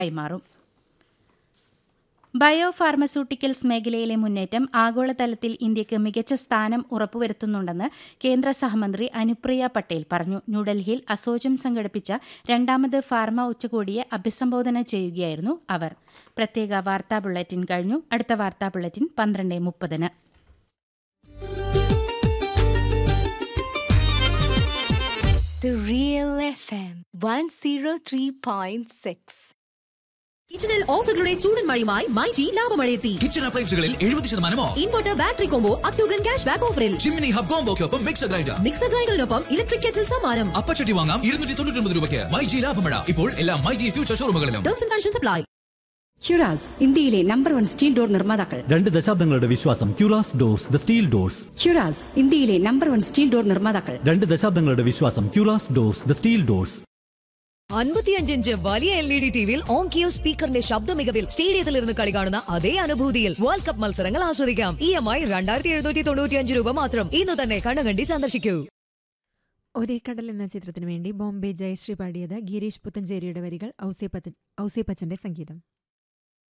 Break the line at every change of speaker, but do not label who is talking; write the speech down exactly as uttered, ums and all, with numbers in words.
കൈമാറും. Bio pharmaceuticals മേഖലയിലെ മുന്നേറ്റം ആഗോളതലത്തിൽ ഇന്ത്യയ്ക്ക് മികച്ച സ്ഥാനം ഉറപ്പുവരുത്തുന്നുണ്ടെന്ന് കേന്ദ്ര സഹമന്ത്രി അനുപ്രിയ പട്ടേൽ പറഞ്ഞു. ന്യൂഡൽഹിയിൽ അസോചം സംഘടിപ്പിച്ച രണ്ടാമത് ഫാർമ ഉച്ചകോടിയെ അഭിസംബോധന ചെയ്യുകയായിരുന്നു അവർ. പ്രത്യേക വാർത്താ ബുള്ളറ്റിൻ കഴിഞ്ഞു. അടുത്ത വാർത്താ ബുള്ളറ്റിൻ പന്ത്രണ്ട് മുപ്പതിന്.
The Real F M one oh three point six.
കിച്ചണിൽ ഓഫറുകളുടെ ചൂടൻ മഴയുമായി മൈജി ലാഭമഴയെത്തി.
കിച്ചൺ അപ്ലയൻസുകളിൽ എഴുപത് ശതമാനം of.
Inverter battery combo അത്യുഗൻ cash back ഓഫറിൽ.
Chimmini hub കോംബോയ്ക്കൊപ്പം mixer grinder.
Mixer ഗ്രൈൻഡറിനൊപ്പം electric kettle സമ്മാനം.
അപ്പച്ചട്ടി വാങ്ങാം ഇരുന്നൂറ്റി തൊണ്ണൂറ്റി ഒമ്പത് രൂപയ്ക്ക്. മൈജി ലാഭമഴ ഇപ്പോൾ എല്ലാ myG future ഷോറൂമുകളിലും.
Terms and conditions apply.
ക്യൂറാസ് ഇന്ത്യയിലെ നമ്പർ വൺ സ്റ്റീൽ ഡോർ നിർമ്മാതാക്കൾ.
രണ്ട് ദശാബ്ദങ്ങളുടെ വിശ്വാസം. ക്യൂറാസ് ഡോർസ്, ദ സ്റ്റീൽ ഡോർസ്.
ക്യൂറാസ് ഇന്ത്യയിലെ നമ്പർ വൺ സ്റ്റീൽ ഡോർ നിർമ്മാതാക്കൾ.
രണ്ട് ദശാബ്ദങ്ങളുടെ വിശ്വാസം. ക്യൂറാസ് ഡോർസ്, ദ സ്റ്റീൽ ഡോർസ്.
അൻപത്തിയഞ്ച് ഇഞ്ച് വലിയ എൽ ഇ ഡി ടിവിയിൽ ഓങ്കിയോ സ്പീക്കറിന്റെ ശബ്ദ മികവിൽ സ്റ്റേഡിയത്തിൽ ഇരുന്ന് കളി കാണുന്ന അതേ അനുഭൂതിയിൽ വേൾഡ് കപ്പ് മത്സരങ്ങൾ ആസ്വദിക്കാം. ഇ എം ഐ രണ്ടായിരത്തി എഴുന്നൂറ്റി തൊണ്ണൂറ്റി അഞ്ച് രൂപ മാത്രം. ഇന്ന് തന്നെ കണ്ണുകണ്ടി സന്ദർശിക്കൂ.
ഒരേ കടൽ എന്ന ചിത്രത്തിനു വേണ്ടി ബോംബെ ജയശ്രീ പാടിയത് ഗിരീഷ് പുത്തഞ്ചേരിയുടെ വരികൾ ഔസേപ്പച്ചന്റെ സംഗീതം.